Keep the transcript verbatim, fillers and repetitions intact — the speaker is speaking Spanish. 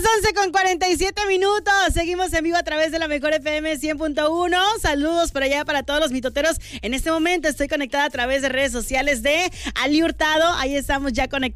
once con cuarenta y siete minutos. Seguimos en vivo a través de la Mejor F M cien punto uno. Saludos por allá para todos los mitoteros. En este momento estoy conectada a través de redes sociales de Ali Hurtado. Ahí estamos ya conectados